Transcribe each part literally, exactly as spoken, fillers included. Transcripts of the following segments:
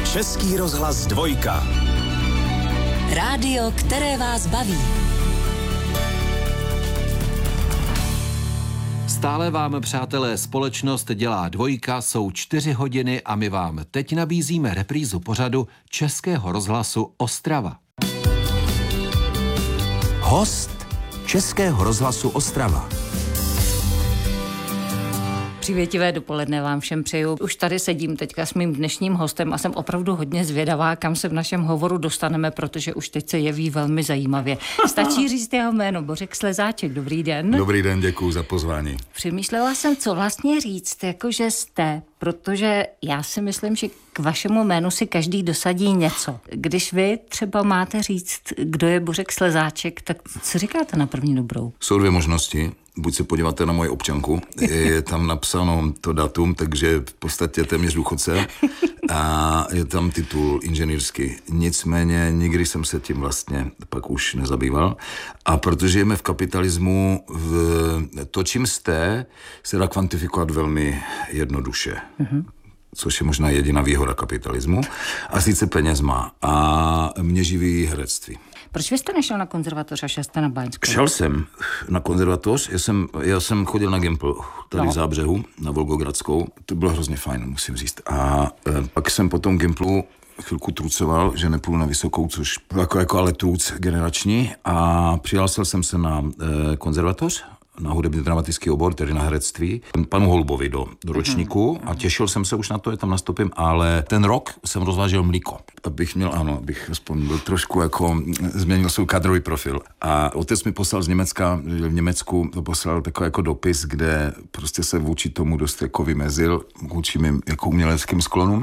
Český rozhlas dvojka. Rádio, které vás baví. Stále vám, přátelé, společnost dělá dvojka, jsou čtyři hodiny a my vám teď nabízíme reprízu pořadu Českého rozhlasu Ostrava. Host Českého rozhlasu Ostrava. Přívětivé dopoledne vám všem přeju. Už tady sedím teďka s mým dnešním hostem a jsem opravdu hodně zvědavá, kam se v našem hovoru dostaneme, protože už teď se jeví velmi zajímavě. Stačí říct jeho jméno, Bořek Slezáček. Dobrý den. Dobrý den, děkuju za pozvání. Přemýšlela jsem, co vlastně říct, jakože jste, protože já si myslím, že k vašemu jménu si každý dosadí něco. Když vy třeba máte říct, kdo je Bořek Slezáček, tak co říkáte na první dobrou? Jsou dvě možnosti. Buď se podíváte na moji občanku, je tam napsáno to datum, takže v podstatě téměř důchodce a je tam titul inženýrský. Nicméně nikdy jsem se tím vlastně pak už nezabýval. A protože žijeme v kapitalismu, v to, čím jste, se dá kvantifikovat velmi jednoduše. Mm-hmm. Což je možná jediná výhoda kapitalismu. A sice peněz má. A mě živí herectví. Proč vy jste nešel na konzervatoř a šel jste na Báňskou? Šel jsem na konzervatoř, já jsem, já jsem chodil na Gimpl tady no. v Zábřehu, na Volgogradskou. To bylo hrozně fajn, musím říct. A e, pak jsem po tom Gimplu chvilku trucoval, že nepůjdu na vysokou, což jako, jako ale truc generační. A přihlásil jsem se na e, konzervatoř, na hudebně dramatický obor, tedy na herectví, panu Holubovi do, do ročníku mm. a těšil jsem se už na to, že tam nastoupím, ale ten rok jsem rozvážel mlíko. Abych měl, ano, abych aspoň byl trošku jako, změnil svůj kadrový profil. A otec mi poslal z Německa, v Německu to poslal takový jako dopis, kde prostě se vůči tomu dost jako vymezil, vůči mým jako uměleckým sklonům.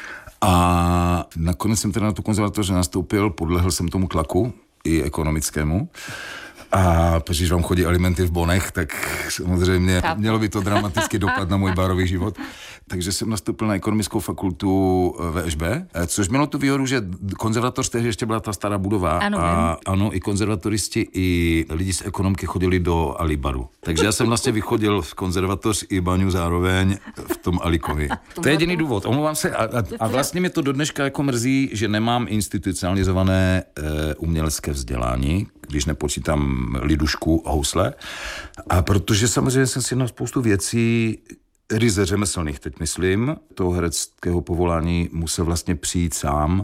A nakonec jsem teda na tu konzervatoř nastoupil, podlehl jsem tomu tlaku i ekonomickému. A protože vám chodí alimenty v bonech, tak samozřejmě mělo by to dramatický dopad na můj barový život. Takže jsem nastoupil na ekonomickou fakultu V Š B, což mělo tu výhodu, že konzervatoř tehdy ještě byla ta stará budova. Ano, a ano, i konzervatoristi, i lidi z ekonomky chodili do Alibaru. Takže já jsem vlastně vychodil v konzervatoř i baňu zároveň v tom Alikovi. To je jediný důvod, omlouvám se. A, a, a vlastně mě to do dneška jako mrzí, že nemám institucionalizované e, umělecké vzdělání, když nepočítám lidušku a housle. A protože samozřejmě jsem si na spoustu věcí ryze řemeslných, teď myslím, toho hereckého povolání musel vlastně přijít sám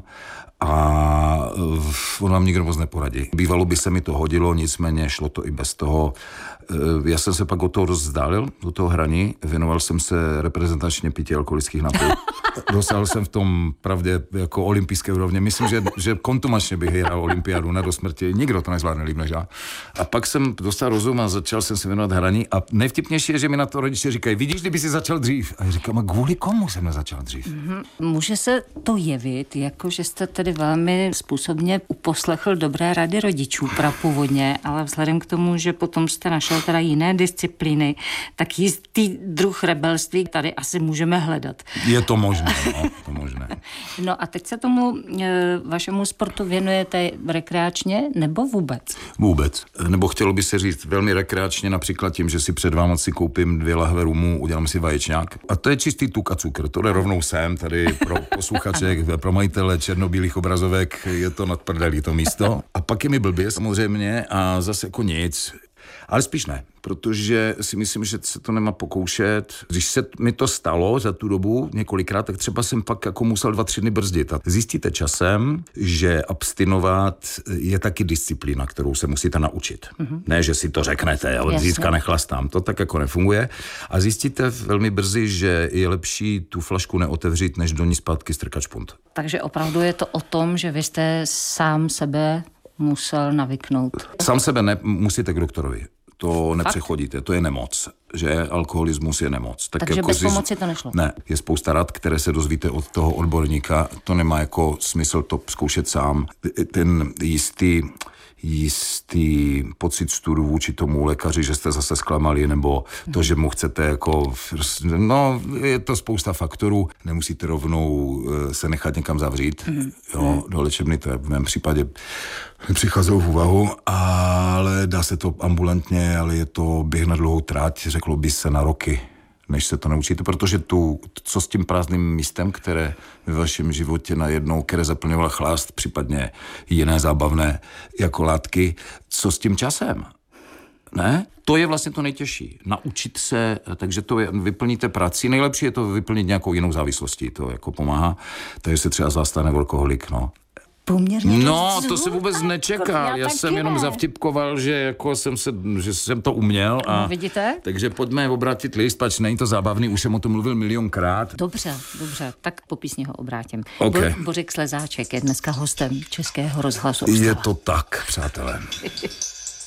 a on vám nikdo moc neporadí. Bývalo by se mi to hodilo, nicméně šlo to i bez toho. Já jsem se pak od toho rozdálil, do toho hraní, věnoval jsem se reprezentačně pití alkoholických nápojů. Dosáhl jsem v tom pravdě jako olympijské úrovně. Myslím, že, že kontumačně bych hrál olympiádu na do smrti. Nikdo to nezvládne líp než já. A pak jsem dostal rozum a začal jsem se věnovat hraní. A nejvtipnější je, že mi na to rodiče říkají, vidíš, kdyby si začal dřív. A já říkám, a kvůli komu jsem nezačal dřív? Mm-hmm. Může se to jevit, jako že jste tedy velmi způsobně uposlechl dobré rady rodičů prapůvodně, ale vzhledem k tomu, že potom jste našel teda jiné disciplíny, tak jistý druh rebelství tady asi můžeme hledat. Je to možné, no, to možné. No a teď se tomu e, vašemu sportu věnujete rekreačně nebo vůbec? Vůbec. Nebo chtělo by se říct velmi rekreačně, například tím, že si před Vánoci koupím dvě lahve rumu, udělám si vaječňák. A to je čistý tuk a cukr. To jde rovnou sem, tady pro posluchače, pro majitele černobílých obrazovek, je to nad prdelí to místo. A pak je mi blbě samozřejmě a zase jako nic. Ale spíš ne, protože si myslím, že se to nemá pokoušet. Když se mi to stalo za tu dobu několikrát, tak třeba jsem pak jako musel dva, tři dny brzdit. A zjistíte časem, že abstinovat je taky disciplína, kterou se musíte naučit. Mm-hmm. Ne, že si to řeknete, od zítřka nechlastám. To tak jako nefunguje. A zjistíte velmi brzy, že je lepší tu flašku neotevřít, než do ní zpátky strkat špunt. Takže opravdu je to o tom, že vy jste sám sebe musel navyknout. Sám sebe ne, musíte k doktorovi. To nepřechodíte, to je nemoc, že alkoholismus je nemoc. Tak Takže jako bez si, pomoci to nešlo? Ne, je spousta rad, které se dozvíte od toho odborníka, to nemá jako smysl to zkoušet sám. Ten jistý, jistý pocit studu vůči tomu lékaři, že jste zase zklamali, nebo to, že mu chcete jako, no, je to spousta faktorů, nemusíte rovnou se nechat někam zavřít, mm. jo, do léčebny, to je v mém případě nepřicházelo v úvahu, ale dá se to ambulantně, ale je to běh na dlouhou tráť, řeklo by se na roky. než se to naučíte, protože tu, co s tím prázdným místem, které ve vašem životě najednou, které zaplňoval chlást, případně jiné zábavné jako látky, co s tím časem? Ne? To je vlastně to nejtěžší. Naučit se, takže to je, vyplníte prací. Nejlepší je to vyplnit nějakou jinou závislostí, to jako pomáhá. Takže se třeba zastane alkoholik, no. Poměrně No, to se vůbec nečekal. Já, Já jsem jenom zavtipkoval, že jako jsem se, že jsem to uměl. A no, vidíte? Takže pojďme obrátit list, pač není to zábavný, už jsem o tom mluvil milionkrát. Dobře, dobře, tak po písni ho obrátím. Okay. Bo- Bořek Slezáček je dneska hostem Českého rozhlasu Ostrava. Je to tak, přátelé.